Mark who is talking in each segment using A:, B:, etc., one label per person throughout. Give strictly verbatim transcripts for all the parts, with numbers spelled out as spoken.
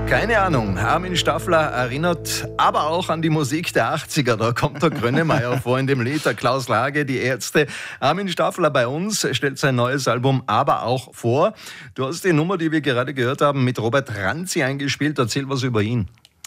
A: Keine Ahnung, Armin Staffler erinnert aber auch an die Musik der achtziger. Da kommt der Grönemeyer vor in dem Lied, der Klaus Lage, die Ärzte. Armin Staffler bei uns stellt sein neues Album aber auch vor. Du hast die Nummer, die wir gerade gehört haben, mit Robert Rantzau eingespielt. Erzähl was über ihn.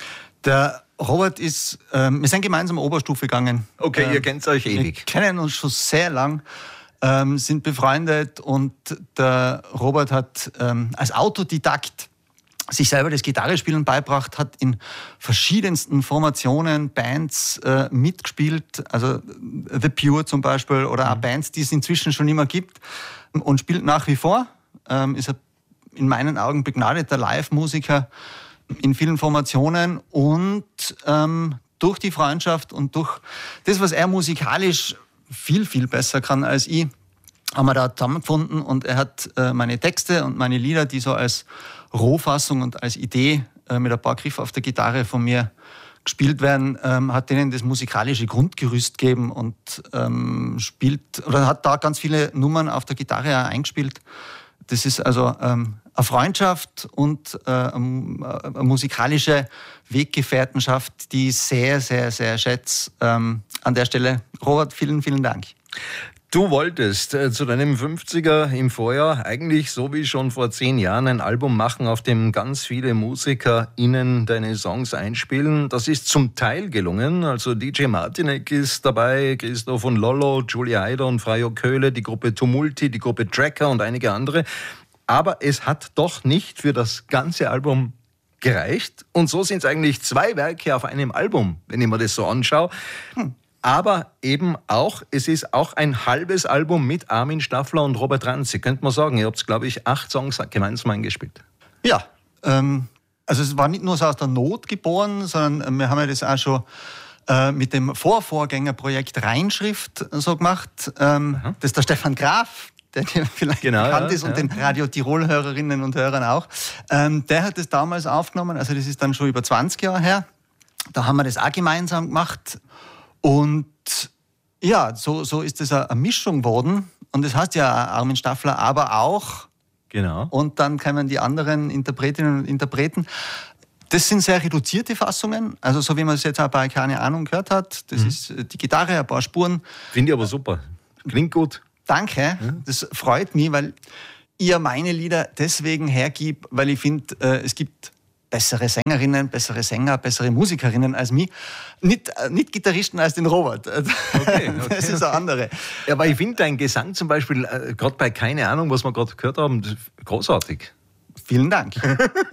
B: Der Robert ist, äh, wir sind gemeinsam Oberstufe gegangen.
A: Okay,
B: äh,
A: ihr kennt euch ewig.
B: Wir kennen uns schon sehr lang, ähm, sind befreundet und der Robert hat ähm, als Autodidakt sich selber das Gitarrespielen beibracht, hat in verschiedensten Formationen, Bands äh, mitgespielt, also The Pure zum Beispiel oder auch Bands, die es inzwischen schon immer gibt, und spielt nach wie vor. Ähm, ist er in meinen Augen begnadeter Live-Musiker in vielen Formationen und ähm, durch die Freundschaft und durch das, was er musikalisch viel, viel besser kann als ich, haben wir da zusammengefunden und er hat äh, meine Texte und meine Lieder, die so als Rohfassung und als Idee äh, mit ein paar Griffen auf der Gitarre von mir gespielt werden, ähm, hat denen das musikalische Grundgerüst gegeben und ähm, spielt oder hat da ganz viele Nummern auf der Gitarre auch eingespielt. Das ist also ähm, eine Freundschaft und äh, eine, eine musikalische Weggefährtenschaft, die ich sehr, sehr, sehr schätze. Ähm, an der Stelle, Robert, vielen, vielen Dank.
A: Du wolltest äh, zu deinem fünfziger im Vorjahr eigentlich so wie schon vor zehn Jahren ein Album machen, auf dem ganz viele MusikerInnen deine Songs einspielen. Das ist zum Teil gelungen. Also D J Martinek ist dabei, Christoph und Lollo, Julia Eider und Freyo Köhle, die Gruppe Tumulti, die Gruppe Tracker und einige andere. Aber es hat doch nicht für das ganze Album gereicht. Und so sind es eigentlich zwei Werke auf einem Album, wenn ich mir das so anschaue. Hm. Aber eben auch, es ist auch ein halbes Album mit Armin Staffler und Robert Rantzau. Könnte man sagen, ihr habt, glaube ich, acht Songs gemeinsam eingespielt.
B: Ja, ähm, also es war nicht nur so aus der Not geboren, sondern wir haben ja das auch schon äh, mit dem Vorvorgängerprojekt Reinschrift so gemacht. Ähm, das ist der Stefan Graf, der dir vielleicht
A: genau,
B: bekannt
A: ja,
B: ist und
A: ja.
B: den Radio Tirol-Hörerinnen und Hörern auch. Ähm, der hat das damals aufgenommen, also das ist dann schon über zwanzig Jahre her. Da haben wir das auch gemeinsam gemacht. Und ja, so, so ist es eine Mischung geworden. Und das heißt ja Armin Staffler, aber auch.
A: Genau.
B: Und dann kommen die anderen Interpretinnen und Interpreten. Das sind sehr reduzierte Fassungen. Also so wie man es jetzt auch bei Keine Ahnung gehört hat. Das mhm. ist die Gitarre, ein paar Spuren.
A: Finde ich aber super. Klingt gut.
B: Danke. Ja. Das freut mich, weil ich ja meine Lieder deswegen hergib, weil ich finde, äh, es gibt bessere Sängerinnen, bessere Sänger, bessere Musikerinnen als mich. Nicht, nicht Gitarristen als den Robert. Okay, okay, das ist eine andere.
A: Ja, aber ich finde dein Gesang zum Beispiel, äh, gerade bei Keine Ahnung, was wir gerade gehört haben, großartig.
B: Vielen Dank.